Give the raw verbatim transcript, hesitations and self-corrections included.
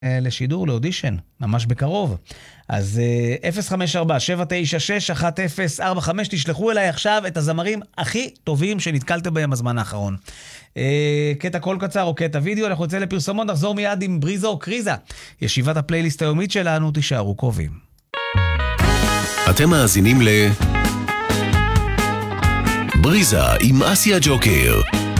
לשידור, לאודישן, ממש בקרוב. אז אפס חמש ארבע שבע תשע שש אחת אפס ארבע חמש, תשלחו אליי עכשיו את הזמרים הכי טובים שנתקלתם בהם הזמן האחרון. קטע קול קצר או קטע וידאו, אנחנו נצא לפרסומות, נחזור מיד עם בריזה או קריזה. ישיבת הפלייליסט היומית שלנו, תישארו קרובים. אתם מאזינים ל... בריזה עם אסיה ג'וקר.